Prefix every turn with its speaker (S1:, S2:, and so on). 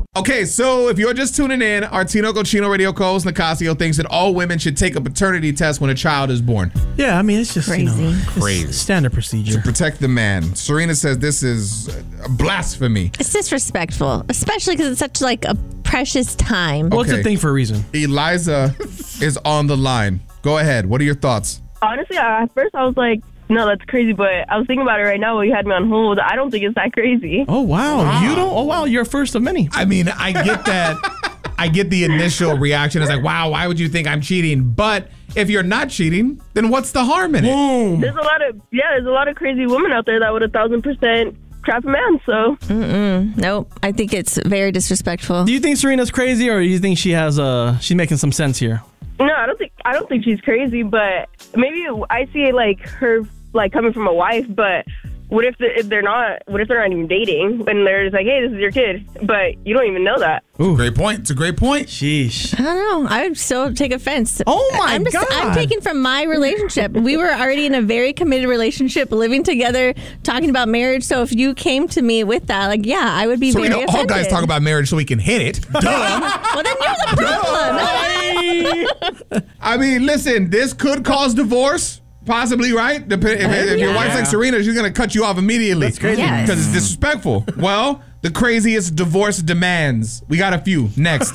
S1: Okay, so if you're just tuning in, our Tino Cochino Radio co-host Nicasio thinks that all women should take a paternity test when a child is born.
S2: Yeah, I mean, it's just,
S3: Crazy.
S1: Crazy.
S2: Standard procedure.
S1: To protect the man. Serena says this is blasphemy.
S3: It's disrespectful, especially because it's such like a precious time.
S2: Well, it's
S1: Okay.
S2: a thing for a reason.
S1: Eliza is on the line. Go ahead. What are your thoughts?
S4: Honestly, at first I was like, no, that's crazy. But I was thinking about it right now while you had me on hold. I don't think it's that crazy.
S2: Oh, wow. You don't? Oh, wow. You're first of many.
S5: I mean, I get that. I get the initial reaction. It's like, wow, why would you think I'm cheating? But if you're not cheating, then what's the harm in it?
S2: Boom.
S4: There's a lot of crazy women out there that would 1,000% trap a man. So
S3: Nope. I think it's very disrespectful.
S2: Do you think Serena's crazy, or do you think she's making some sense here?
S4: no, I don't think she's crazy. But maybe I see it like her like coming from a wife. But what if they're not? What if they're not even dating? And they're just like, hey, this is your kid, but you don't even know that.
S2: Ooh.
S1: Great point. It's a great point.
S2: Sheesh.
S3: I don't know. I would still take offense.
S2: Oh, my God.
S3: I'm taking from my relationship. We were already in a very committed relationship, living together, talking about marriage. So if you came to me with that, like, yeah, I would be very
S5: Serena,
S3: offended.
S5: all guys talk about marriage so we can hit it. Duh.
S3: Well, then you're the problem.
S1: I mean, listen, this could cause divorce. Possibly, right? If your wife's like Serena, she's going to cut you off immediately.
S2: That's crazy.
S3: Yes.
S1: Because it's disrespectful. Well, the craziest divorce demands. We got a few. Next.